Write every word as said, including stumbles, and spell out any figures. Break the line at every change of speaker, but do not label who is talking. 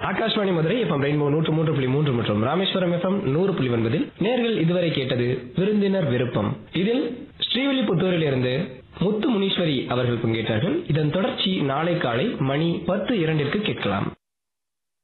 Akashvani Madurai FM rainbow நூற்று மூன்று புள்ளி மூன்று மற்றும் ராமேஸ்வரம் எஃப்எம் நூறு புள்ளி ஒன்பதில் நேர்கள் இதுவரை கேட்டது விருந்தினர் விருப்பம். இதில் ஸ்ரீவில்லிபுத்தூரில் இருந்து முத்து முனீஸ்வரி அவர்கள் பங்கேற்றார்கள். இதன் தொடர்ச்சி நாளை காலை மணி பத்து இரண்டிற்கு கேட்கலாம்.